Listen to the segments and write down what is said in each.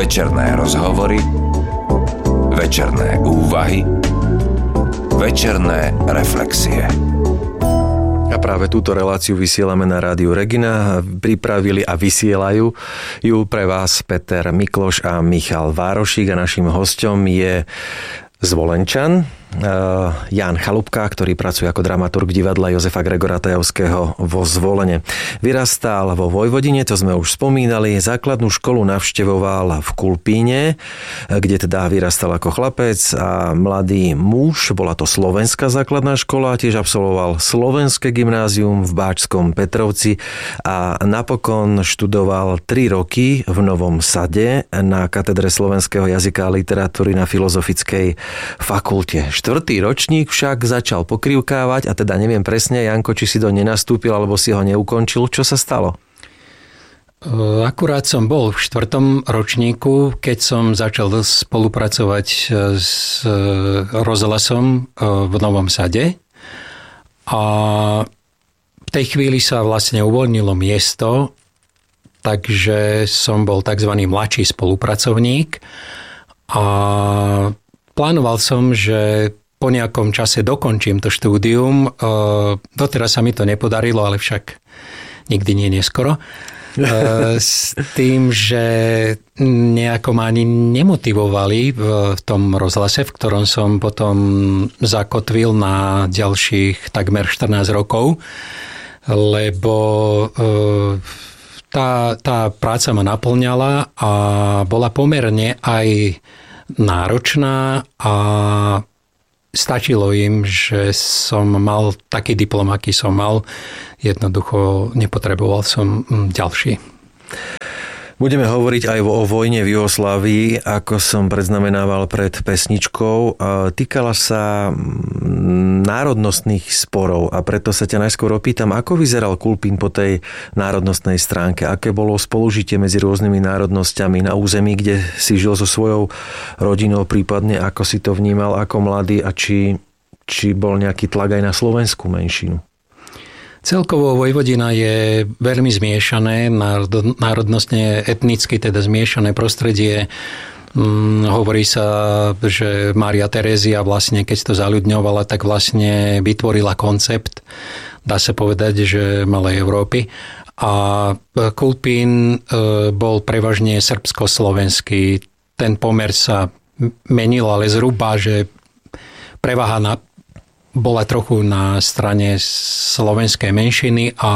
Večerné rozhovory, večerné úvahy, večerné reflexie. A práve túto reláciu vysielame na Rádiu Regina. Pripravili a vysielajú ju pre vás Peter Mikloš a Michal Várošík a našim hosťom je Zvolenčan Ján Chalupka, ktorý pracuje ako dramaturg divadla Jozefa Gregora Tajovského vo Zvolene. Vyrastal vo Vojvodine, to sme už spomínali. Základnú školu navštevoval v Kulpíne, kde teda vyrastal ako chlapec a mladý muž. Bola to slovenská základná škola, tiež absolvoval slovenské gymnázium v Báčskom Petrovci a napokon študoval 3 roky v Novom Sade na katedre slovenského jazyka a literatúry na Filozofickej fakulte. 4. ročník však začal pokrývkávať a teda neviem presne, Janko, či si to nenastúpil alebo si ho neukončil. Čo sa stalo? Akurát som bol v 4. ročníku, keď som začal spolupracovať s rozhlasom v Novom Sade a v tej chvíli sa vlastne uvoľnilo miesto, takže som bol tzv. Mladší spolupracovník a plánoval som, že po nejakom čase dokončím to štúdium. Doteraz sa mi to nepodarilo, ale však nikdy nie neskoro. S tým, že nejako ma ani nemotivovali v tom rozhlase, v ktorom som potom zakotvil na ďalších takmer 14 rokov, lebo tá práca ma naplňala a bola pomerne aj náročná a stačilo im, že som mal taký diplom, aký som mal. Jednoducho nepotreboval som ďalší. Budeme hovoriť aj o vojne v Juhoslávii, ako som predznamenával pred pesničkou. Týkala sa národnostných sporov a preto sa ťa najskôr opýtam, ako vyzeral Kulpín po tej národnostnej stránke? Aké bolo spolužitie medzi rôznymi národnosťami na území, kde si žil so svojou rodinou, prípadne ako si to vnímal ako mladý a či bol nejaký tlak aj na slovenskú menšinu? Celkovo Vojvodina je veľmi zmiešané, národnostne, etnicky teda zmiešané prostredie. Hovorí sa, že Mária Terézia vlastne, keď to zaľudňovala, tak vlastne vytvorila koncept, dá sa povedať, že Malej Európy. A Kulpín bol prevažne srbsko-slovenský. Ten pomer sa menil, ale zhruba, že prevaha bola trochu na strane slovenskej menšiny a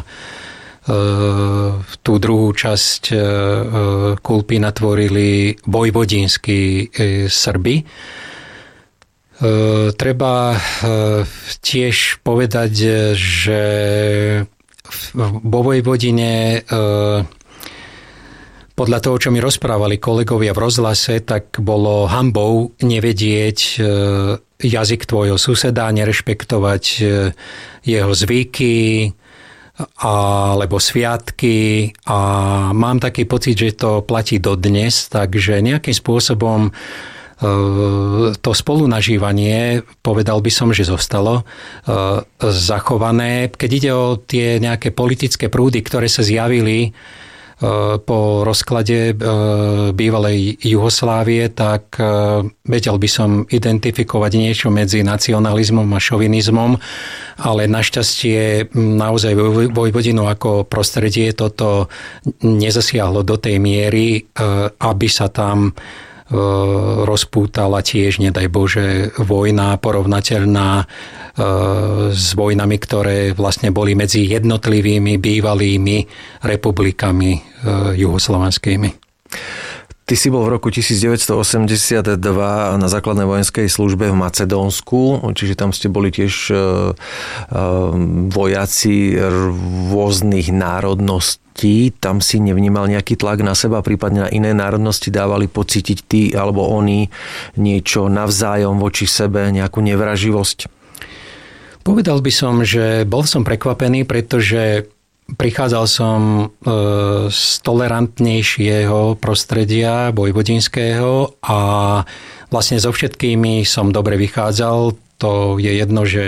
tú druhú časť Kulpína tvorili vojvodinskí Srby. Treba tiež povedať, že vo Vojvodine podľa toho, čo mi rozprávali kolegovia v rozhlase, tak bolo hanbou nevedieť jazyk tvojho suseda, nerešpektovať jeho zvyky alebo sviatky a mám taký pocit, že to platí dodnes, takže nejakým spôsobom to spolunažívanie, povedal by som, že zostalo zachované. Keď ide o tie nejaké politické prúdy, ktoré sa zjavili po rozklade bývalej Juhoslávie, tak vedel by som identifikovať niečo medzi nacionalizmom a šovinizmom, ale našťastie naozaj Vojvodinu ako prostredie toto nezasiahlo do tej miery, aby sa tam rozpútala tiež, nedaj Bože, vojna porovnateľná s vojnami, ktoré vlastne boli medzi jednotlivými bývalými republikami juhoslovanskými. Ty si bol v roku 1982 na základnej vojenskej službe v Macedónsku, čiže tam ste boli tiež vojaci rôznych národností. Tam si nevnímal nejaký tlak na seba, prípadne na iné národnosti dávali pocítiť ty alebo oni niečo navzájom voči sebe, nejakú nevraživosť? Povedal by som, že bol som prekvapený, pretože prichádzal som z tolerantnejšieho prostredia vojvodinského a vlastne so všetkými som dobre vychádzal. To je jedno, že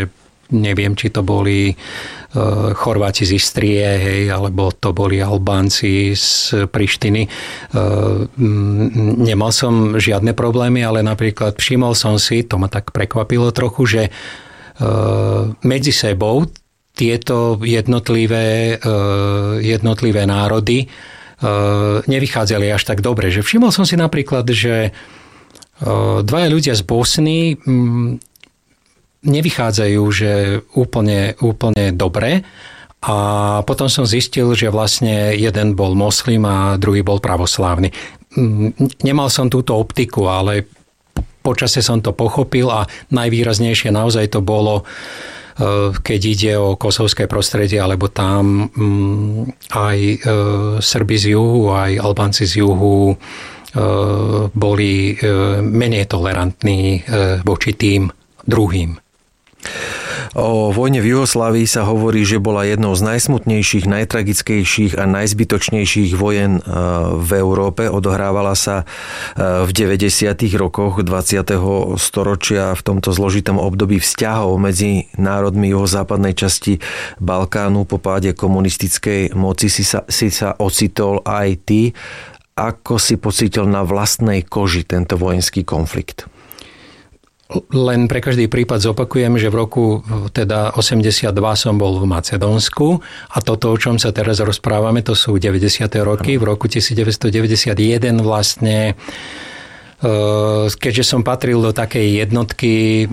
neviem, či to boli Chorváti z Istrie, hej, alebo to boli Albánci z Prištiny. Nemal som žiadne problémy, ale napríklad všimol som si, to ma tak prekvapilo trochu, že medzi sebou tieto jednotlivé národy nevychádzali až tak dobre. Že všimol som si napríklad, že dvaja ľudia z Bosny nevychádzajú, že úplne dobre. A potom som zistil, že vlastne jeden bol moslim a druhý bol pravoslávny. Nemal som túto optiku, ale počase som to pochopil a najvýraznejšie naozaj to bolo, keď ide o kosovské prostredie, alebo tam aj Srbi z juhu, aj Albánci z juhu boli menej tolerantní voči tým druhým. O vojne v Juhoslávii sa hovorí, že bola jednou z najsmutnejších, najtragickejších a najzbytočnejších vojen v Európe. Odohrávala sa v 90. rokoch 20. storočia v tomto zložitom období vzťahov medzi národmi juhozápadnej časti Balkánu. Po páde komunistickej moci si sa ocitol aj ty. Ako si pocítil na vlastnej koži tento vojenský konflikt? Len pre každý prípad zopakujem, že v roku teda 82 som bol v Macedónsku a toto, o čom sa teraz rozprávame, to sú 90. roky. V roku 1991 vlastne, keďže som patril do takej jednotky,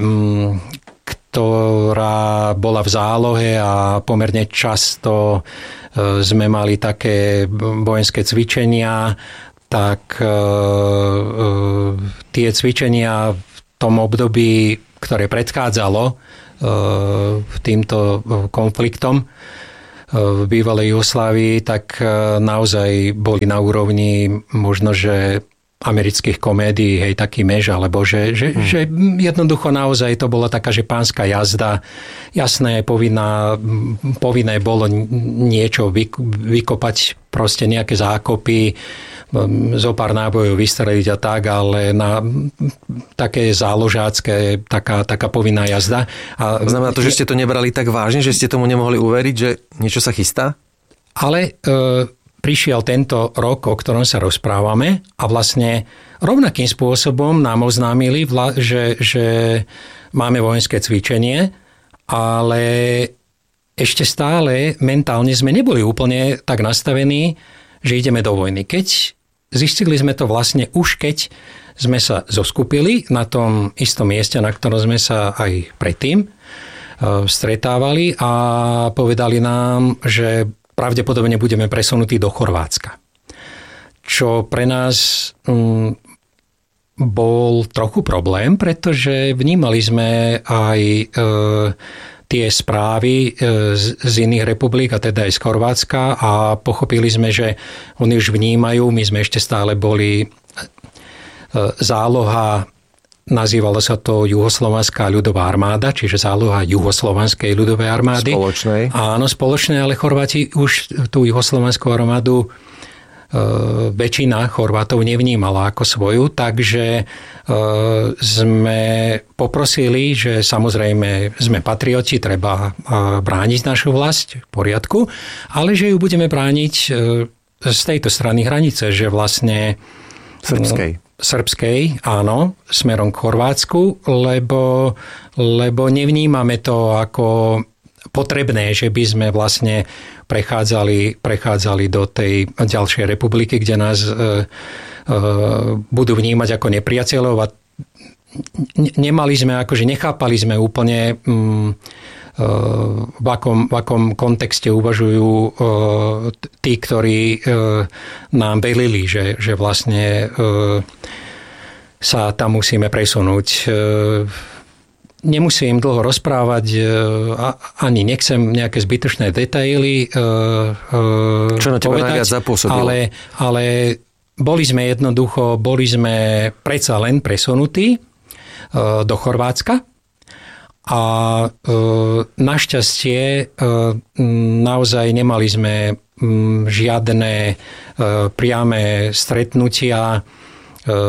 ktorá bola v zálohe a pomerne často sme mali také vojenské cvičenia, tak tie cvičenia v tom období, ktoré predchádzalo týmto konfliktom v bývalej Jugoslávii, tak naozaj boli na úrovni možno, že amerických komédií, hej, taký mež, alebo že jednoducho naozaj to bola taká, že pánska jazda. Jasné, povinné bolo niečo vykopať, proste nejaké zákopy, zo pár nábojov vystreliť a tak, ale na také záložácké, taká povinná jazda. A znamená to, že ste to nebrali tak vážne, že ste tomu nemohli uveriť, že niečo sa chystá? Ale prišiel tento rok, o ktorom sa rozprávame a vlastne rovnakým spôsobom nám oznámili, že máme vojenské cvičenie, ale ešte stále mentálne sme neboli úplne tak nastavení, že ideme do vojny. Zistili sme to vlastne už keď sme sa zoskupili na tom istom mieste, na ktorom sme sa aj predtým stretávali a povedali nám, že pravdepodobne budeme presunutí do Chorvátska. Čo pre nás bol trochu problém, pretože vnímali sme aj tie správy z iných republik, a teda aj z Chorvátska, a pochopili sme, že oni už vnímajú, my sme ešte stále boli záloha, nazývalo sa to Juhoslovanská ľudová armáda, čiže záloha Juhoslovanskej ľudovej armády. Spoločnej. Áno, spoločnej, ale Chorváti už tú Juhoslovanskú armádu väčšina Chorvátov nevnímala ako svoju, takže sme poprosili, že samozrejme sme patrioti, treba brániť našu vlast v poriadku, ale že ju budeme brániť z tejto strany hranice, že vlastne srbskej, áno, smerom k Chorvátsku, lebo nevnímame to ako potrebné, že by sme vlastne prechádzali do tej ďalšej republiky, kde nás budú vnímať ako nepriateľov, a nemali sme, akože nechápali sme úplne, v akom kontexte uvažujú tí, ktorí nám velili, že vlastne sa tam musíme presunúť. Nemusím dlho rozprávať, ani nechcem nejaké zbytočné detaily Čo na teba najviac zapôsobilo? Ale boli sme predsa len presunutí do Chorvátska a našťastie naozaj nemali sme žiadne priame stretnutia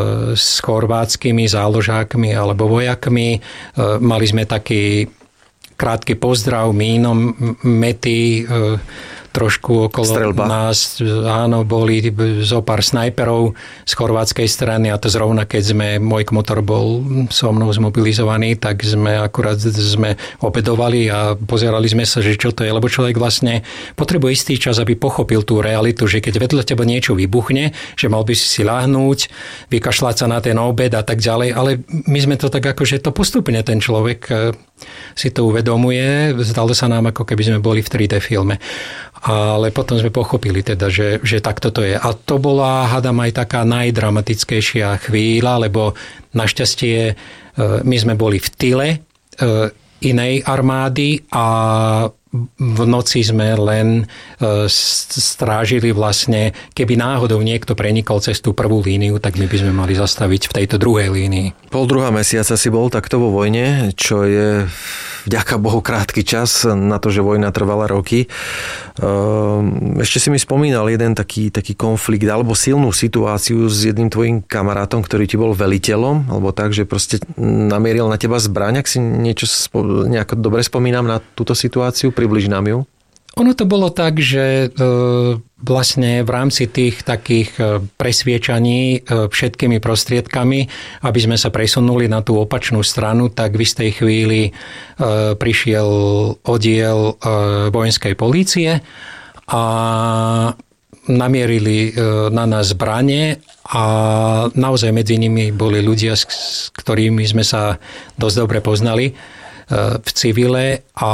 s chorvátskymi záložákmi alebo vojakmi. Mali sme taký krátky pozdrav, mínom, mety, trošku okolo Strelba. nás, áno, boli zo pár snajperov z chorvátskej strany a to zrovna, keď môj motor bol so mnou zmobilizovaný, tak sme obedovali a pozerali sme sa, že čo to je, lebo človek vlastne potrebuje istý čas, aby pochopil tú realitu, že keď vedľa teba niečo vybuchne, že mal by si ľahnúť, vykašľať sa na ten obed a tak ďalej, ale my sme to tak ako, že to postupne ten človek si to uvedomuje, zdalo sa nám, ako keby sme boli v 3D filme. Ale potom sme pochopili teda, že takto to je. A to bola, hádam, aj taká najdramatickejšia chvíľa, lebo našťastie my sme boli v tyle inej armády a v noci sme len strážili vlastne, keby náhodou niekto prenikol cez tú prvú líniu, tak my by sme mali zastaviť v tejto druhej línii. 1,5 mesiaca si bol takto vo vojne, čo je vďaka Bohu krátky čas na to, že vojna trvala roky. Ešte si mi spomínal jeden taký konflikt alebo silnú situáciu s jedným tvojim kamarátom, ktorý ti bol veliteľom, alebo tak, že proste namieril na teba zbraň. Ak si niečo nejako dobre spomínam na túto situáciu, približ nám ju. Ono to bolo tak, že vlastne v rámci tých takých presviečaní všetkými prostriedkami, aby sme sa presunuli na tú opačnú stranu, tak v istej chvíli prišiel oddiel vojenskej polície a namierili na nás zbrane a naozaj medzi nimi boli ľudia, s ktorými sme sa dosť dobre poznali v civile a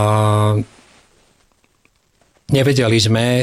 nevedeli sme,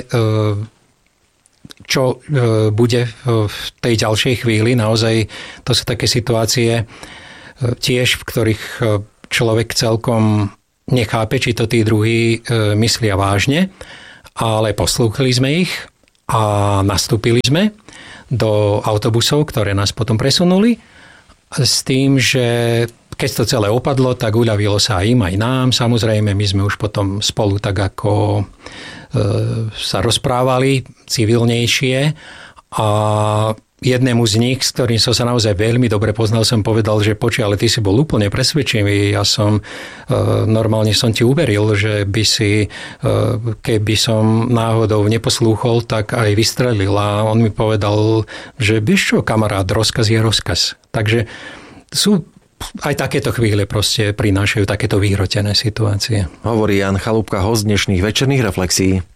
čo bude v tej ďalšej chvíli. Naozaj to sú také situácie tiež, v ktorých človek celkom nechápe, či to tí druhí myslia vážne, ale poslúchali sme ich a nastúpili sme do autobusov, ktoré nás potom presunuli s tým, že keď to celé opadlo, tak uľavilo sa im aj nám. Samozrejme, my sme už potom spolu tak ako sa rozprávali civilnejšie a jednému z nich, s ktorým som sa naozaj veľmi dobre poznal, som povedal, že ale ty si bol úplne presvedčivý. Ja som normálne som ti uveril, že by si, keby som náhodou neposlúchol, tak aj vystrelil. A on mi povedal, že vieš čo, kamarát, rozkaz je rozkaz. Takže sú aj takéto chvíle proste prinášajú takéto vyhrotené situácie. Hovorí Jan Chalúbka, host dnešných večerných reflexií.